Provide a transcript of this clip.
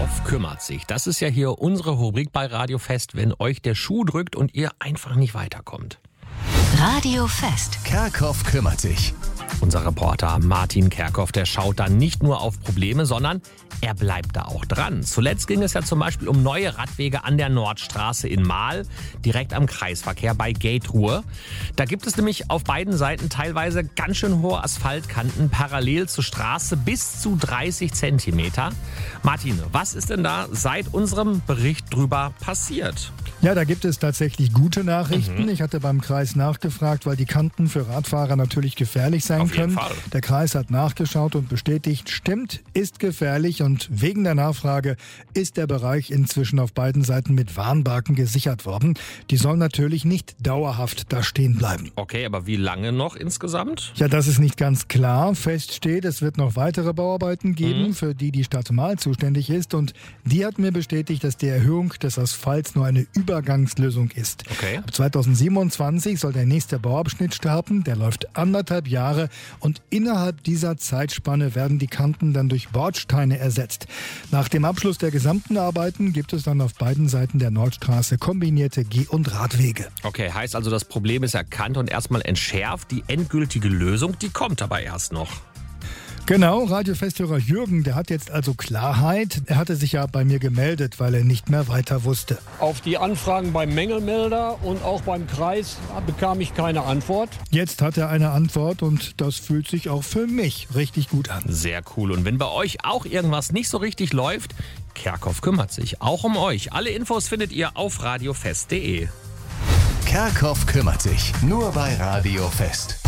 Kerkhoff kümmert sich. Das ist ja hier unsere Rubrik bei Radio Fest, wenn euch der Schuh drückt und ihr einfach nicht weiterkommt. Radio Fest. Kerkhoff kümmert sich. Unser Reporter Martin Kerkhoff, der schaut da nicht nur auf Probleme, sondern er bleibt da auch dran. Zuletzt ging es ja zum Beispiel um neue Radwege an der Nordstraße in Mahl, direkt am Kreisverkehr bei Gate-Ruhr. Da gibt es nämlich auf beiden Seiten teilweise ganz schön hohe Asphaltkanten, parallel zur Straße bis zu 30 Zentimeter. Martin, was ist denn da seit unserem Bericht drüber passiert? Ja, da gibt es tatsächlich gute Nachrichten. Ich hatte beim Kreis nachgefragt, weil die Kanten für Radfahrer natürlich gefährlich sein Auf jeden können. Fall. Der Kreis hat nachgeschaut und bestätigt, stimmt, ist gefährlich. Und wegen der Nachfrage ist der Bereich inzwischen auf beiden Seiten mit Warnbalken gesichert worden. Die sollen natürlich nicht dauerhaft da stehen bleiben. Okay, aber wie lange noch insgesamt? Ja, das ist nicht ganz klar. Fest steht, es wird noch weitere Bauarbeiten geben, für die die Stadt Mahl zuständig ist. Und die hat mir bestätigt, dass die Erhöhung des Asphalts nur eine Übergangslösung ist. Okay. Ab 2027 soll der nächste Bauabschnitt starten. Der läuft 1,5 Jahre. Und innerhalb dieser Zeitspanne werden die Kanten dann durch Bordsteine ersetzt. Nach dem Abschluss der gesamten Arbeiten gibt es dann auf beiden Seiten der Nordstraße kombinierte Geh- und Radwege. Okay, heißt also, das Problem ist erkannt und erstmal entschärft. Die endgültige Lösung, die kommt aber erst noch. Genau, Radiofesthörer Jürgen, der hat jetzt also Klarheit. Er hatte sich ja bei mir gemeldet, weil er nicht mehr weiter wusste. Auf die Anfragen beim Mängelmelder und auch beim Kreis bekam ich keine Antwort. Jetzt hat er eine Antwort und das fühlt sich auch für mich richtig gut an. Sehr cool. Und wenn bei euch auch irgendwas nicht so richtig läuft, Kerkhoff kümmert sich auch um euch. Alle Infos findet ihr auf radiofest.de. Kerkhoff kümmert sich. Nur bei Radio Fest.